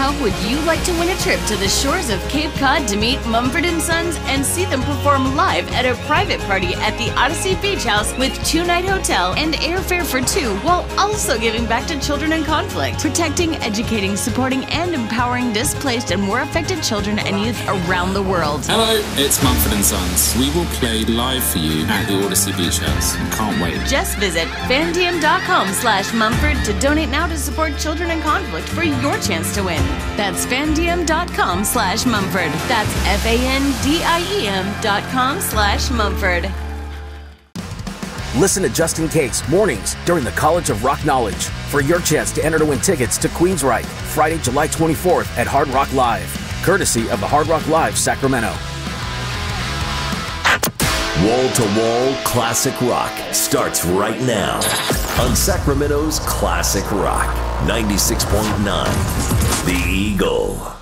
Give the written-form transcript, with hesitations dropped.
would you like to win a trip to the shores of Cape Cod to meet Mumford & Sons and see them perform live at a private party at the Odyssey Beach House with 2-night hotel and airfare for 2, while also giving back to children in conflict, protecting, educating, supporting, and empowering displaced and war affected children and youth around the world. Hello, it's Mumford & Sons. We will play live for you at the Odyssey Beach House. Can't wait. Just visit fandiem.com/Mumford to donate now to support children in conflict for your chance to win. That's fandiem.com/Mumford. That's FANDIEM.com/Mumford. Listen to Just In Case mornings during the College of Rock Knowledge for your chance to enter to win tickets to Queensryche Friday, July 24th at Hard Rock Live, courtesy of the Hard Rock Live Sacramento. Wall-to-wall classic rock starts right now on Sacramento's Classic Rock 96.9 The Eagle.